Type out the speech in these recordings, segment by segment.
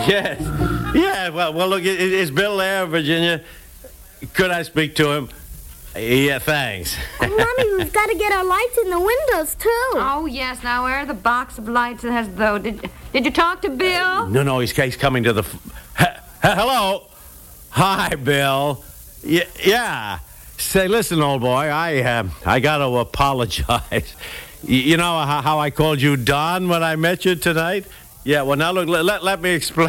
Yes. Yeah, well, look, is Bill there, Virginia? Could I speak to him? Yeah, thanks. Mommy, we've got to get our lights in the windows, too. Oh, yes. Now, where are the box of lights that has though? Did you talk to Bill? No, he's coming to the... Hello? Hi, Bill. Yeah. Say, listen, old boy, I got to apologize. You know how I called you Don when I met you tonight? Yeah, well, now, look, let me explain.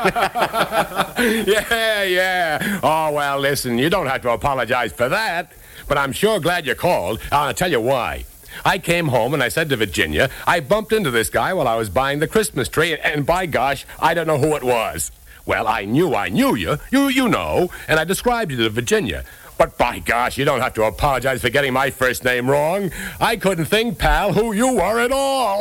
Yeah. Oh, well, listen, you don't have to apologize for that. But I'm sure glad you called. I'll tell you why. I came home and I said to Virginia, I bumped into this guy while I was buying the Christmas tree, and by gosh, I don't know who it was. Well, I knew you. You know, and I described you to Virginia. But by gosh, you don't have to apologize for getting my first name wrong. I couldn't think, pal, who you were at all.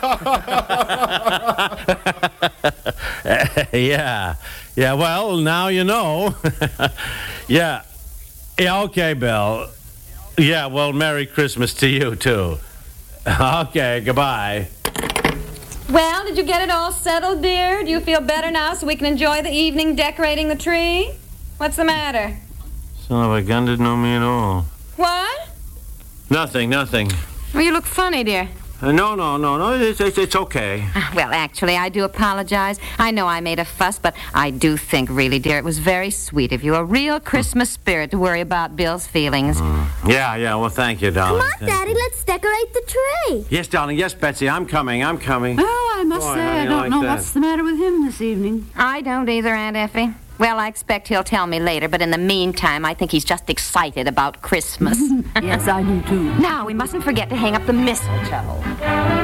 Yeah, well, now you know. Yeah, okay, Bill. Yeah, well, Merry Christmas to you, too. Okay, goodbye. Well, did you get it all settled, dear? Do you feel better now so we can enjoy the evening decorating the tree? What's the matter? Son of a gun didn't know me at all. What? Nothing. Well, you look funny, dear. No. It's okay. Well, actually, I do apologize. I know I made a fuss, but I do think, really, dear, it was very sweet of you. A real Christmas spirit to worry about Bill's feelings. Yeah, well, thank you, darling. Come on, Daddy, let's decorate the tree. Yes, darling. Yes, Betsy, I'm coming. Oh, I must say, I don't know what's the matter with him this evening. I don't either, Aunt Effie. Well, I expect he'll tell me later, but in the meantime, I think he's just excited about Christmas. Yes, I do, too. Now, we mustn't forget to hang up the mistletoe.